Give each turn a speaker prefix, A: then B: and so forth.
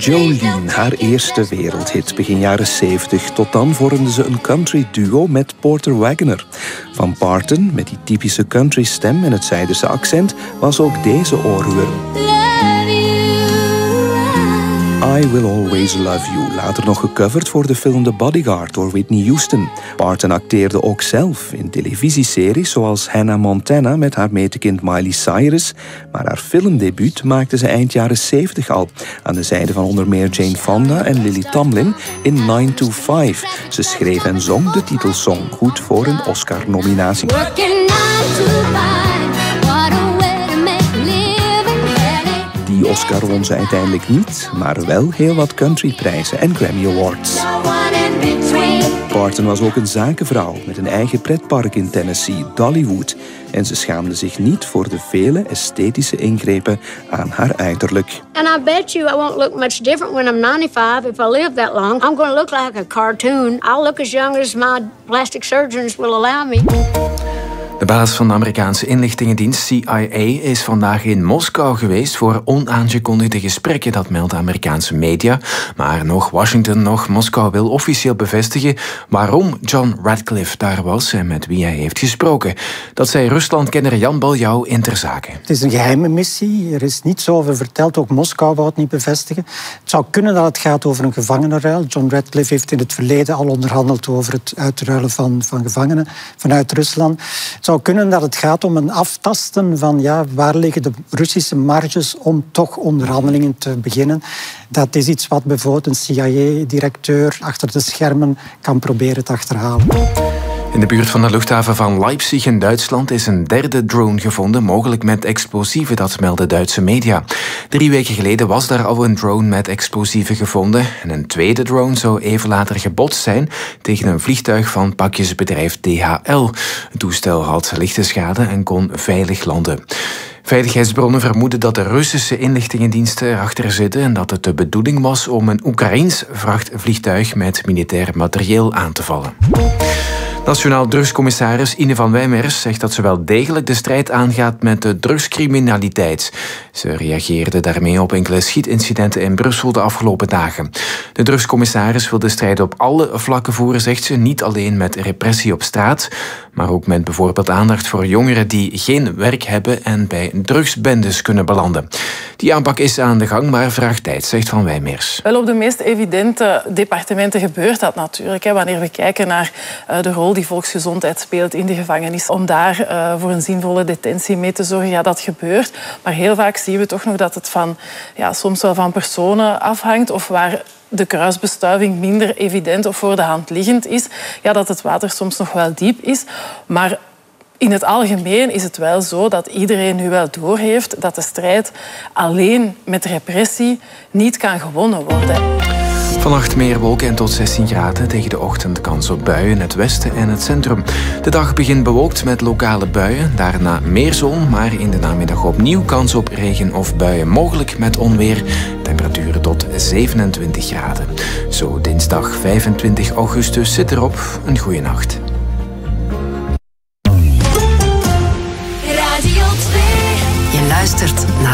A: Jolene, haar eerste wereldhit begin jaren 70. Tot dan vormde ze een country duo met Porter Wagoner. Van Parton, met die typische country stem en het Zijderse accent, was ook deze oorworm. I Will Always Love You, later nog gecoverd voor de film The Bodyguard door Whitney Houston. Parton acteerde ook zelf in televisieseries zoals Hannah Montana met haar metekind Miley Cyrus, maar haar filmdebuut maakte ze eind jaren 70 al, aan de zijde van onder meer Jane Fonda en Lily Tomlin in 9 to 5. Ze schreef en zong de titelsong, goed voor een Oscar-nominatie. Die Oscar won ze uiteindelijk niet, maar wel heel wat countryprijzen en Grammy Awards. Parton was ook een zakenvrouw met een eigen pretpark in Tennessee, Dollywood. En ze schaamde zich niet voor de vele esthetische ingrepen aan haar uiterlijk.
B: And I bet you I won't look much different when I'm 95 if I live that long. I'm going to look like a cartoon. I'll look as young as my plastic surgeons will allow me.
C: De baas van de Amerikaanse inlichtingendienst CIA is vandaag in Moskou geweest voor onaangekondigde gesprekken, dat meldt de Amerikaanse media. Maar nog Washington, nog Moskou wil officieel bevestigen waarom John Radcliffe daar was en met wie hij heeft gesproken. Dat zei Ruslandkenner Jan Baljouw in Ter Zake.
D: Het is een geheime missie, er is niets over verteld, ook Moskou wou het niet bevestigen. Het zou kunnen dat het gaat over een gevangenenruil. John Radcliffe heeft in het verleden al onderhandeld over het uitruilen van gevangenen vanuit Rusland. Het zou kunnen dat het gaat om een aftasten van waar liggen de Russische marges om toch onderhandelingen te beginnen. Dat is iets wat bijvoorbeeld een CIA-directeur achter de schermen kan proberen te achterhalen.
C: In de buurt van de luchthaven van Leipzig in Duitsland is een derde drone gevonden, mogelijk met explosieven, dat melden Duitse media. 3 weken geleden was daar al een drone met explosieven gevonden. En een tweede drone zou even later gebotst zijn tegen een vliegtuig van pakjesbedrijf DHL. Het toestel had lichte schade en kon veilig landen. Veiligheidsbronnen vermoeden dat de Russische inlichtingendiensten erachter zitten en dat het de bedoeling was om een Oekraïens vrachtvliegtuig met militair materieel aan te vallen. Nationaal drugscommissaris Ine van Wijmers zegt dat ze wel degelijk de strijd aangaat met de drugscriminaliteit. Ze reageerde daarmee op enkele schietincidenten in Brussel de afgelopen dagen. De drugscommissaris wil de strijd op alle vlakken voeren, zegt ze, niet alleen met repressie op straat, maar ook met bijvoorbeeld aandacht voor jongeren die geen werk hebben en bij drugsbendes kunnen belanden. Die aanpak is aan de gang, maar vraagt tijd, zegt Van Wijmers.
E: Wel, op de meest evidente departementen gebeurt dat natuurlijk. Wanneer we kijken naar de rol die volksgezondheid speelt in de gevangenis, om daar voor een zinvolle detentie mee te zorgen, dat gebeurt. Maar heel vaak zien we toch nog dat het soms wel van personen afhangt of waar de kruisbestuiving minder evident of voor de hand liggend is, dat het water soms nog wel diep is. Maar in het algemeen is het wel zo dat iedereen nu wel doorheeft dat de strijd alleen met repressie niet kan gewonnen worden.
C: Vannacht meer wolken en tot 16 graden. Tegen de ochtend kans op buien in het westen en het centrum. De dag begint bewolkt met lokale buien. Daarna meer zon, maar in de namiddag opnieuw kans op regen of buien. Mogelijk met onweer. Temperaturen tot 27 graden. Zo dinsdag 25 augustus zit erop. Een goeie nacht.
F: Radio 2. Je luistert naar